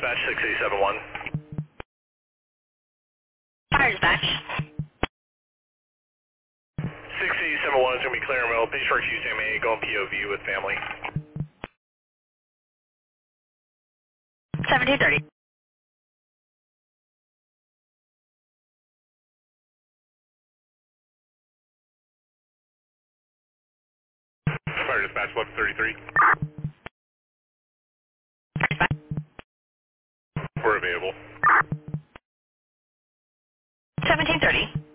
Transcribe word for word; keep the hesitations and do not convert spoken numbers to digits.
dispatch six eight seven one. Fire dispatch. six eight seven one is going to be clear and well. Page for Q C M A, going P O V with family. seventeen thirty. Fire dispatch eleven thirty-three. We're available. seventeen thirty.